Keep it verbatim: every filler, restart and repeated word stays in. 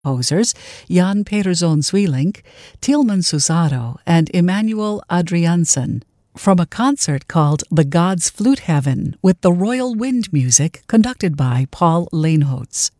composers Jan Peterzoon Sweelinck, Tilman Susato, and Emmanuel Adriaansen, from a concert called The Gods' Flute Heaven with the Royal Wind Music conducted by Paul Leenhoots.